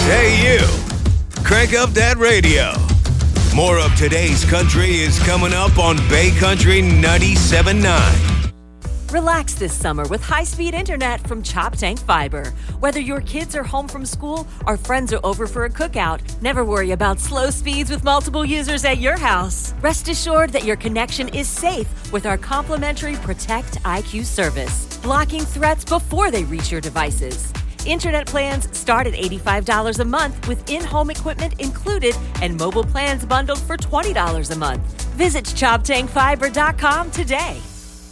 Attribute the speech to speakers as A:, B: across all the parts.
A: Hey, you. Crank up that radio. More of today's country is coming up on Bay Country 97.9.
B: Relax this summer with high-speed internet from Chop Tank Fiber. Whether your kids are home from school or friends are over for a cookout, never worry about slow speeds with multiple users at your house. Rest assured that your connection is safe with our complimentary Protect IQ service, blocking threats before they reach your devices. Internet plans start at $85 a month with in-home equipment included and mobile plans bundled for $20 a month. Visit ChopTankFiber.com today.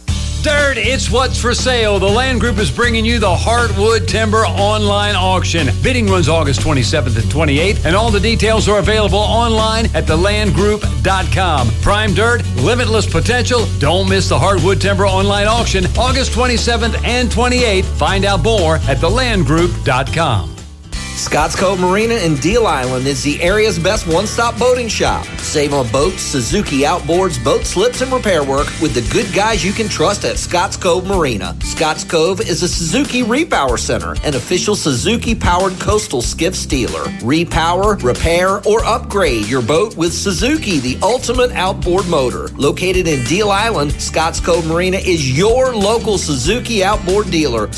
C: Dirt, it's what's for sale. The Land Group is bringing you the Heartwood Timber online auction. Bidding runs August 27th and 28th, and all the details are available online at thelandgroup.com. Prime dirt, limitless potential. Don't miss the Heartwood Timber online auction August 27th and 28th. Find out more at thelandgroup.com.
D: Scotts Cove Marina in Deal Island is the area's best one-stop boating shop. Save on boats, Suzuki outboards, boat slips, and repair work with the good guys you can trust at Scotts Cove Marina. Scotts Cove is a Suzuki Repower Center, an official Suzuki-powered coastal skiff dealer. Repower, repair, or upgrade your boat with Suzuki, the ultimate outboard motor. Located in Deal Island, Scotts Cove Marina is your local Suzuki outboard dealer.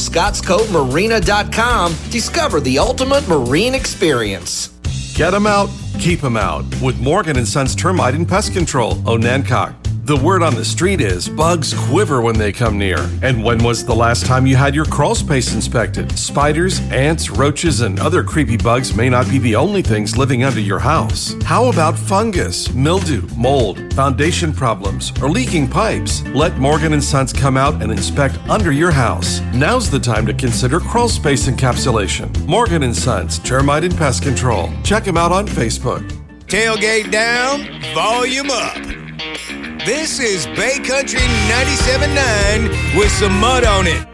D: ScottsCoveMarina.com. Discover the ultimate marine experience.
E: Get them out, keep them out with Morgan & Sons Termite and Pest Control, Onancock. The word on the street is bugs quiver when they come near. And when was the last time you had your crawl space inspected? Spiders, ants, roaches, and other creepy bugs may not be the only things living under your house. How about fungus, mildew, mold, foundation problems, or leaking pipes? Let Morgan & Sons come out and inspect under your house. Now's the time to consider crawl space encapsulation. Morgan & Sons Termite and Pest Control. Check them out on Facebook.
A: Tailgate down, volume up. This is Bay Country 97.9 with some mud on it.